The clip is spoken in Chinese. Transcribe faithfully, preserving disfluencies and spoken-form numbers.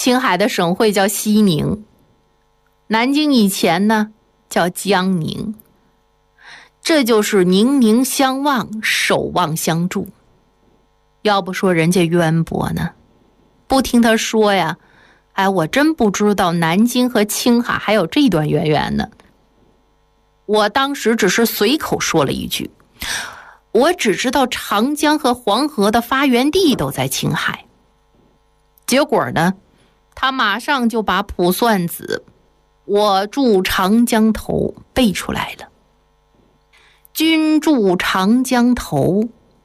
青海的省会叫西宁，南京以前呢叫江宁，这就是宁宁相望，守望相助。要不说人家渊博呢，不听他说呀，哎，我真不知道南京和青海还有这段渊源呢。我当时只是随口说了一句，我只知道长江和黄河的发源地都在青海。结果呢，他马上就把《卜算子》我住长江头背出来了。君住长江头，